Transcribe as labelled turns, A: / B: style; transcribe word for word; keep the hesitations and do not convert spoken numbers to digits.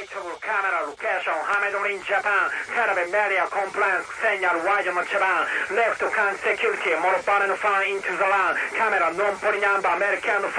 A: Unreachable camera location Hamedon in Japan Caravan media compliance segnal wideの茶番 Left can security モロパネのファン into the land カメラノンポリナンバーアメリカンのファン